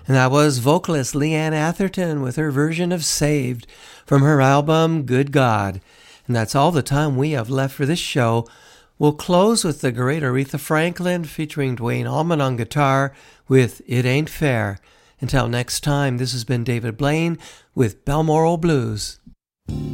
And that was vocalist Leanne Atherton with her version of Saved from her album Good God. And that's all the time we have left for this show. We'll close with the great Aretha Franklin featuring Duane Allman on guitar with It Ain't Fair. Until next time, this has been David Blaine with Balmoral Blues.